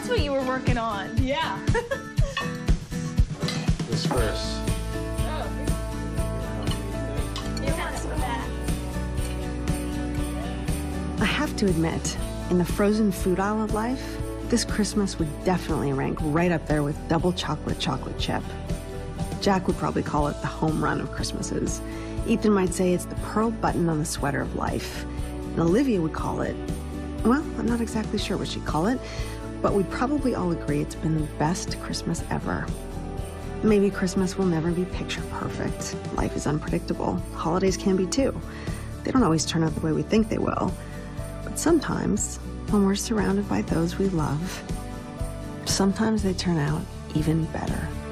that's what you were working on. Yeah. This first. I have to admit, in the frozen food aisle of life, this Christmas would definitely rank right up there with double chocolate chip. Jack would probably call it the home run of Christmases. Ethan might say it's the pearl button on the sweater of life. And Olivia would call it, well, I'm not exactly sure what she'd call it, but we'd probably all agree it's been the best Christmas ever. Maybe Christmas will never be picture perfect. Life is unpredictable. Holidays can be too. They don't always turn out the way we think they will. But sometimes, when we're surrounded by those we love, sometimes they turn out even better.